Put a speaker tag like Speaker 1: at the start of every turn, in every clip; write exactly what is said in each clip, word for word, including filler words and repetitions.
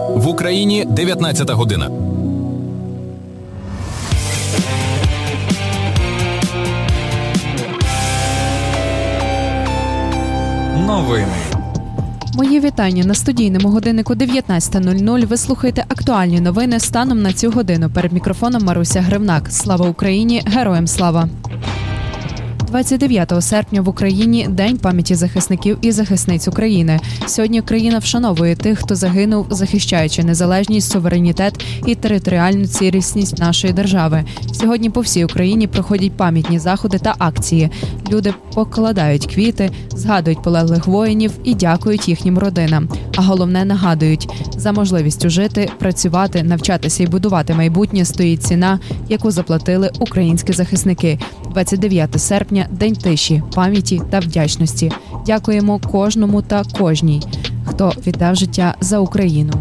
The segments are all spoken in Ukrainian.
Speaker 1: В Україні дев'ятнадцята година.
Speaker 2: Новини.
Speaker 3: Мої вітання. На студійному годиннику дев'ятнадцята нуль нуль. Ви слухаєте актуальні новини станом на цю годину. Перед мікрофоном Маруся Гривнак. Слава Україні! Героям слава! двадцять дев'ятого серпня в Україні – День пам'яті захисників і захисниць України. Сьогодні Україна вшановує тих, хто загинув, захищаючи незалежність, суверенітет і територіальну цілісність нашої держави. Сьогодні по всій Україні проходять пам'ятні заходи та акції. Люди покладають квіти, згадують полеглих воїнів і дякують їхнім родинам. А головне – нагадують – за можливістю жити, працювати, навчатися і будувати майбутнє стоїть ціна, яку заплатили українські захисники. двадцять дев'ятого серпня – День тиші, пам'яті та вдячності. Дякуємо кожному та кожній, хто віддав життя за Україну.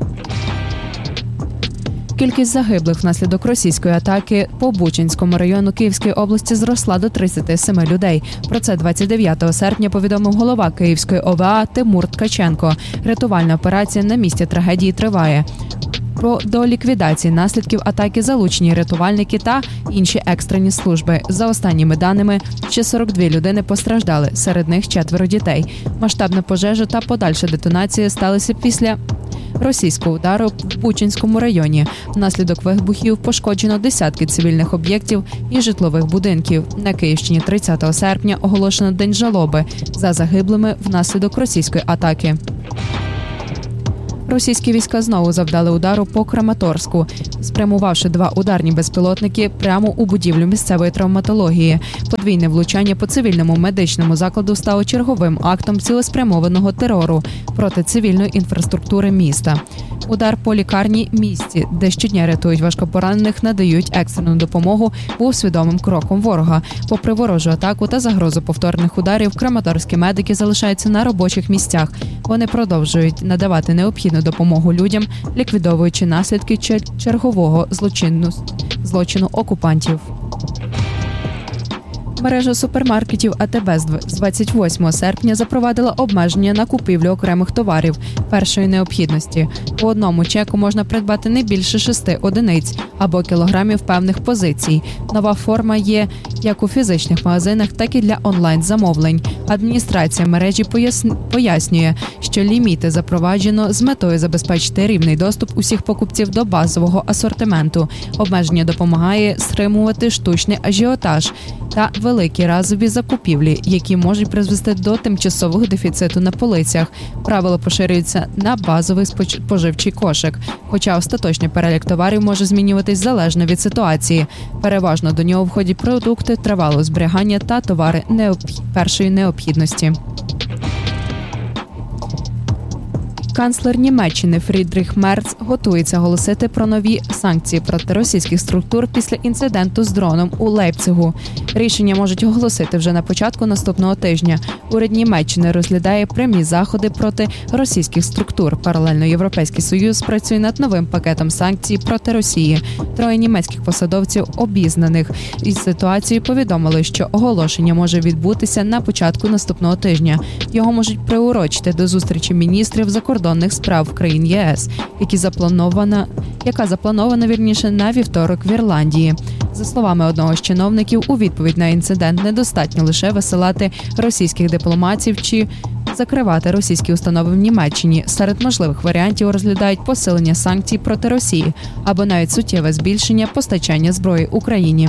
Speaker 3: Кількість загиблих внаслідок російської атаки по Бучанському району Київської області зросла до тридцяти семи людей. Про це двадцять дев'ятого серпня повідомив голова Київської О В А Тимур Ткаченко. Рятувальна операція на місці трагедії триває. Про до ліквідації наслідків атаки залучені рятувальники та інші екстрені служби. За останніми даними, ще сорок дві людини постраждали, серед них четверо дітей. Масштабна пожежа та подальша детонація сталися після російського удару в Бучанському районі. Внаслідок вибухів пошкоджено десятки цивільних об'єктів і житлових будинків. На Київщині тридцятого серпня оголошено День жалоби за загиблими внаслідок російської атаки. Російські війська знову завдали удару по Краматорську, спрямувавши два ударні безпілотники прямо у будівлю місцевої травматології. Подвійне влучання по цивільному медичному закладу стало черговим актом цілеспрямованого терору проти цивільної інфраструктури міста. Удар по лікарні місті, де щодня рятують важкопоранених, надають екстрену допомогу, був свідомим кроком ворога. Попри ворожу атаку та загрозу повторних ударів, краматорські медики залишаються на робочих місцях. Вони продовжують надавати необхідну допомогу людям, ліквідовуючи наслідки чергового злочину, злочину окупантів. Мережа супермаркетів А Те Бе з двадцять восьмого серпня запровадила обмеження на купівлю окремих товарів першої необхідності. По одному чеку можна придбати не більше шести одиниць або кілограмів певних позицій. Нова форма є як у фізичних магазинах, так і для онлайн-замовлень. Адміністрація мережі пояснює, що ліміти запроваджено з метою забезпечити рівний доступ усіх покупців до базового асортименту. Обмеження допомагає стримувати штучний ажіотаж та великі разові закупівлі, які можуть призвести до тимчасового дефіциту на полицях. Правило поширюється на базовий споживчий кошик, хоча остаточний перелік товарів може змінюватись залежно від ситуації. Переважно до нього входять продукти тривалого зберігання та товари необх... першої необхідності. Канцлер Німеччини Фрідріх Мерц готується оголосити про нові санкції проти російських структур після інциденту з дроном у Лейпцигу. Рішення можуть оголосити вже на початку наступного тижня. Уряд Німеччини розглядає прямі заходи проти російських структур. Паралельно Європейський Союз працює над новим пакетом санкцій проти Росії. Троє німецьких посадовців, обізнаних із ситуацією, повідомили, що оголошення може відбутися на початку наступного тижня. Його можуть приурочити до зустрічі міністрів закордонних справ країн Є Ес, які запланована, яка запланована, вірніше, на вівторок в Ірландії. За словами одного з чиновників, у відповідь на інцидент недостатньо лише висилати російських дипломатів чи закривати російські установи в Німеччині. Серед можливих варіантів розглядають посилення санкцій проти Росії або навіть суттєве збільшення постачання зброї Україні.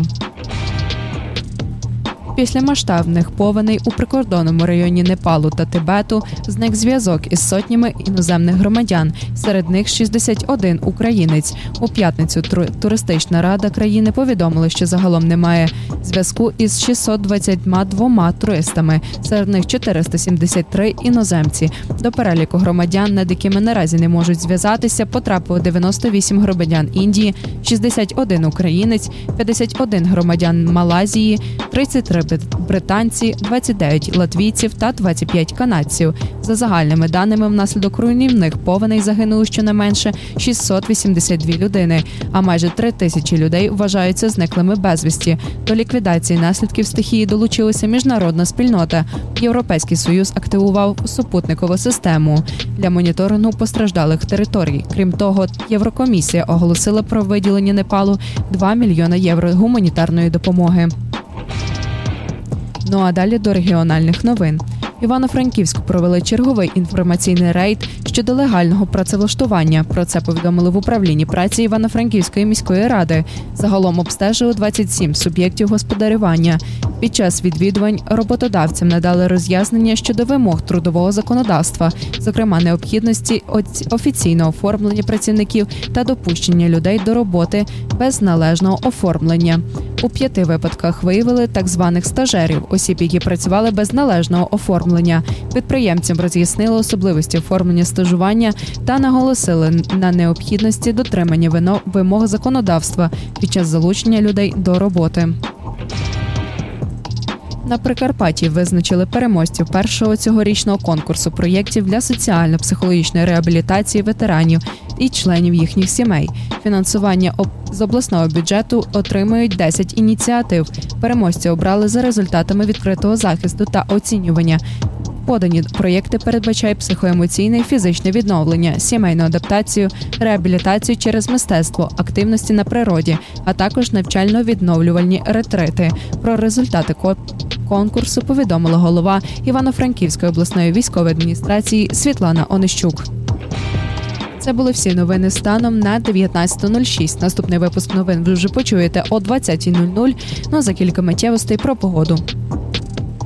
Speaker 3: Після масштабних повеней у прикордонному районі Непалу та Тибету зник зв'язок із сотнями іноземних громадян, серед них шістдесят один українець. У п'ятницю туристична рада країни повідомила, що загалом немає зв'язку із шістсот двадцятьма двома туристами, серед них чотириста сімдесят три іноземці. До переліку громадян, над якими наразі не можуть зв'язатися, потрапило дев'яносто вісім громадян Індії, шістдесят один українець, п'ятдесят один громадян Малайзії, тридцять три британці, двадцять дев'ять латвійців та двадцять п'ять канадців. За загальними даними, внаслідок руйнівних повеней загинули щонайменше шістсот вісімдесят дві людини, а майже три тисячі людей вважаються зниклими безвісті. До ліквідації наслідків стихії долучилася міжнародна спільнота. Європейський Союз активував супутникову систему для моніторингу постраждалих територій. Крім того, Єврокомісія оголосила про виділення Непалу два мільйони євро гуманітарної допомоги. Ну а далі до регіональних новин. В Івано-Франківську провели черговий інформаційний рейд щодо легального працевлаштування. Про це повідомили в управлінні праці Івано-Франківської міської ради. Загалом обстежили двадцять сім суб'єктів господарювання. Під час відвідувань роботодавцям надали роз'яснення щодо вимог трудового законодавства, зокрема необхідності офіційного оформлення працівників та допущення людей до роботи без належного оформлення. У п'яти випадках виявили так званих стажерів, осіб, які працювали без належного оформлення. Підприємцям роз'яснили особливості оформлення стажування та наголосили на необхідності дотримання вимог законодавства під час залучення людей до роботи. На Прикарпатті визначили переможців першого цьогорічного конкурсу проєктів для соціально-психологічної реабілітації ветеранів і членів їхніх сімей. Фінансування з обласного бюджету отримують десять ініціатив. Переможці обрали за результатами відкритого захисту та оцінювання. Подані проєкти передбачають психоемоційне і фізичне відновлення, сімейну адаптацію, реабілітацію через мистецтво, активності на природі, а також навчально-відновлювальні ретрити. Про результати конкурсу повідомила голова Івано-Франківської обласної військової адміністрації Світлана Онищук. Це були всі новини станом на дев'ятнадцята нуль шість. Наступний випуск новин ви вже почуєте о двадцятій нуль нуль, ну а за кілька миттєвостей про погоду.